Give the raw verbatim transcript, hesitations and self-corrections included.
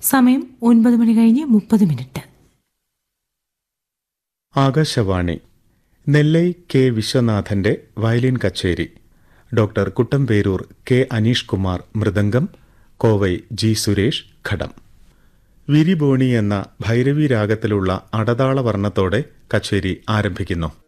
സമയം ഒൻപത് മണി കഴിഞ്ഞ് മുപ്പത് minute. Akashvani. Nellai K വിശ്വനാഥന്റെ violin കച്ചേരി. Doctor Kuttamperoor K Aneesh Kumar mridangam, Kovai G Suresh ഘടം. വിരിബോണി എന്ന ഭൈരവി രാഗത്തിലുള്ള അടതാള വർണ്ണത്തോടെ കച്ചേരി ആരംഭിക്കുന്നു.